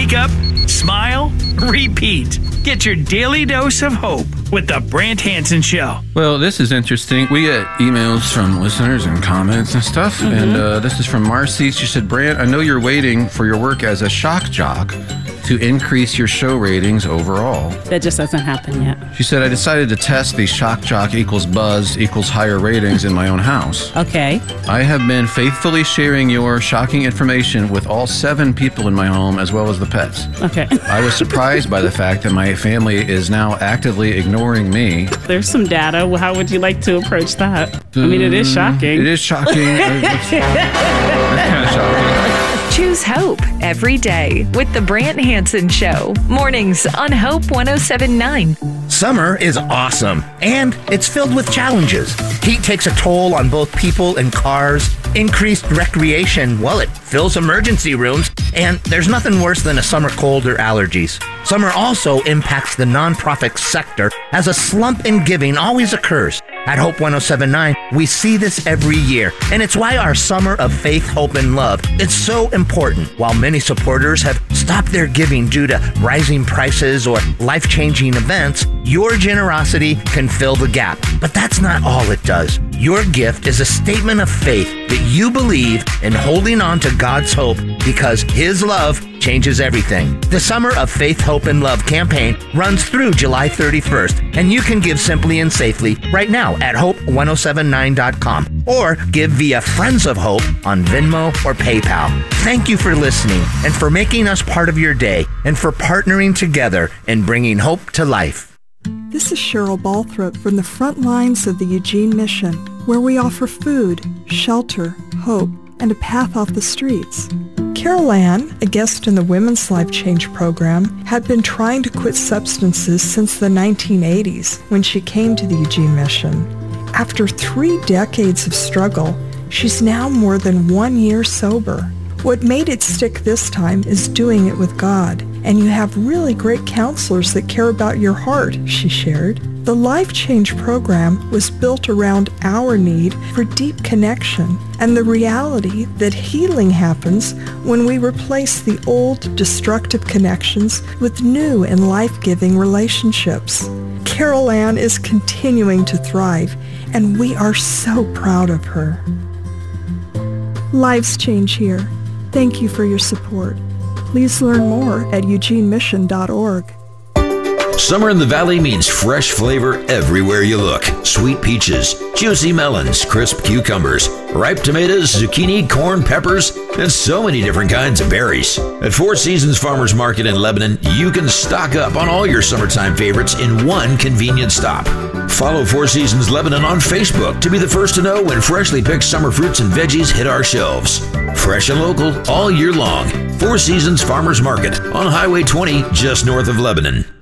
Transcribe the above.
Wake up, smile, repeat. Get your daily dose of hope with the Brant Hansen Show. Well, this is interesting. We get emails from listeners and comments and stuff. And this is from Marcy. She said, Brant, I know you're waiting for your work as a shock jock to increase your show ratings overall. That just hasn't happened yet. She said, I decided to test the shock jock equals buzz equals higher ratings in my own house. Okay. I have been faithfully sharing your shocking information with all 7 people in my home as well as the pets. Okay. I was surprised by the fact that my family is now actively ignoring me. There's some data. Well, how would you like to approach that? I mean, it is shocking. It is shocking. It's kind of shocking. Choose hope every day with the Brant Hansen Show. Mornings on Hope 107.9. Summer is awesome, and it's filled with challenges. Heat takes a toll on both people and cars. Increased recreation, well, it fills emergency rooms, and there's nothing worse than a summer cold or allergies. Summer also impacts the nonprofit sector as a slump in giving always occurs. At Hope 107.9, we see this every year, and it's why our Summer of Faith, Hope, and Love is so important. While many supporters have stopped their giving due to rising prices or life-changing events, your generosity can fill the gap. But that's not all it does. Your gift is a statement of faith that you believe in holding on to God's hope because His love changes everything. The Summer of Faith, Hope, and Love campaign runs through July 31st, and you can give simply and safely right now at hope1079.com or give via Friends of Hope on Venmo or PayPal. Thank you for listening and for making us part of your day and for partnering together in bringing hope to life. This is Cheryl Balthrop from the front lines of the Eugene Mission, where we offer food, shelter, hope, and a path off the streets. Carol Ann, a guest in the Women's Life Change program, had been trying to quit substances since the 1980s when she came to the Eugene Mission. After 3 decades of struggle, she's now more than 1 year sober. What made it stick this time is doing it with God, and you have really great counselors that care about your heart, she shared. The Life Change program was built around our need for deep connection and the reality that healing happens when we replace the old destructive connections with new and life-giving relationships. Carol Ann is continuing to thrive, and we are so proud of her. Lives change here. Thank you for your support. Please learn more at eugenemission.org. Summer in the Valley means fresh flavor everywhere you look. Sweet peaches, juicy melons, crisp cucumbers, ripe tomatoes, zucchini, corn, peppers, and so many different kinds of berries. At Four Seasons Farmers Market in Lebanon, you can stock up on all your summertime favorites in one convenient stop. Follow Four Seasons Lebanon on Facebook to be the first to know when freshly picked summer fruits and veggies hit our shelves. Fresh and local all year long. Four Seasons Farmers Market on Highway 20 just north of Lebanon.